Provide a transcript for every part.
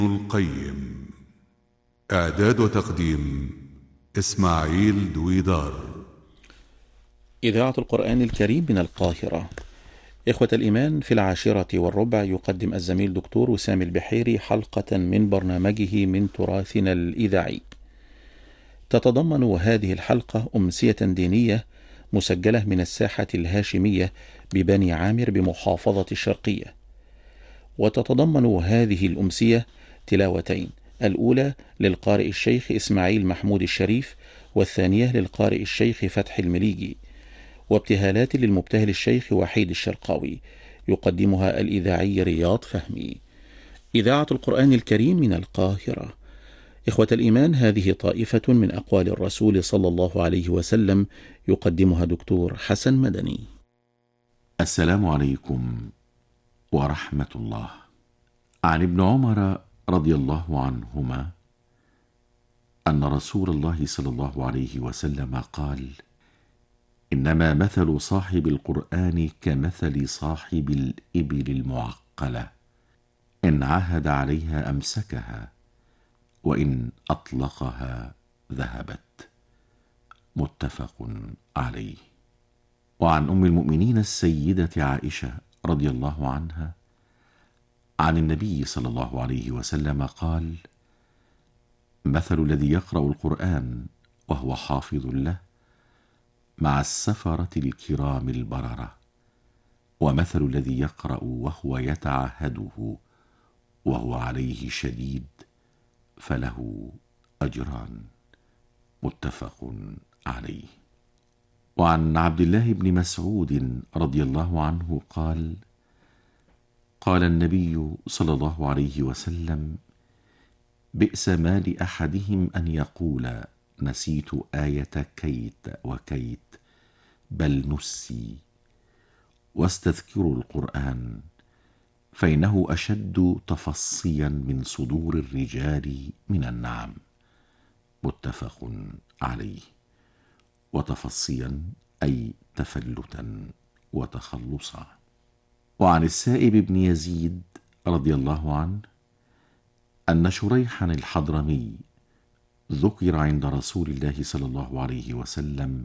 القيم. إعداد وتقديم إسماعيل دويدار. إذاعة القرآن الكريم من القاهرة. إخوة الإيمان، في 10:15 يقدم الزميل دكتور وسام البحيري حلقة من برنامجه من تراثنا الإذاعي. تتضمن هذه الحلقة أمسية دينية مسجلة من الساحة الهاشمية ببني عامر بمحافظة الشرقية. وتتضمن هذه الأمسية تلاوتين، الأولى للقارئ الشيخ إسماعيل محمود الشريف، والثانية للقارئ الشيخ فتح المليجي، وابتهالات للمبتهل الشيخ وحيد الشرقاوي. يقدمها الإذاعي رياض فهمي. إذاعة القرآن الكريم من القاهرة. إخوة الإيمان، هذه طائفة من أقوال الرسول صلى الله عليه وسلم، يقدمها دكتور حسن مدني. السلام عليكم ورحمة الله. عن ابن عمر رضي الله عنهما أن رسول الله صلى الله عليه وسلم قال: إنما مثل صاحب القرآن كمثل صاحب الإبل المعقلة، إن عهد عليها أمسكها، وإن أطلقها ذهبت. متفق عليه. وعن أم المؤمنين السيدة عائشة رضي الله عنها عن النبي صلى الله عليه وسلم قال: مثل الذي يقرأ القرآن وهو حافظ له مع السفرة الكرام البررة، ومثل الذي يقرأ وهو يتعهده وهو عليه شديد فله أجران. متفق عليه. وعن عبد الله بن مسعود رضي الله عنه قال: قال النبي صلى الله عليه وسلم: بئس ما لأحدهم أن يقول نسيت آية كيت وكيت، بل نسي، واستذكروا القرآن، فإنه أشد تفصيا من صدور الرجال من النعم. متفق عليه. وتفصيا أي تفلتا وتخلصا. وعن السائب بن يزيد رضي الله عنه أن شريحا الحضرمي ذكر عند رسول الله صلى الله عليه وسلم،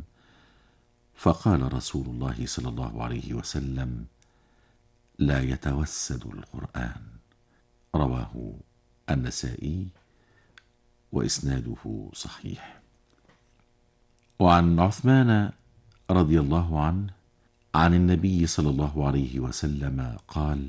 فقال رسول الله صلى الله عليه وسلم: لا يتوسد القرآن. رواه النسائي وإسناده صحيح. وعن عثمان رضي الله عنه عن النبي صلى الله عليه وسلم قال: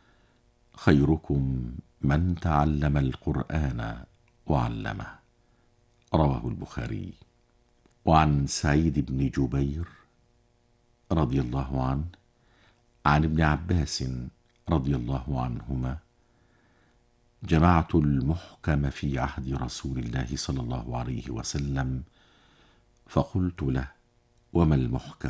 خيركم من تعلم القرآن وعلمه. رواه البخاري. وعن سعيد بن جبير رضي الله عنه عن ابن عباس رضي الله عنهما: جمعت المحكم في عهد رسول الله صلى الله عليه وسلم، فقلت له: وما المحكم؟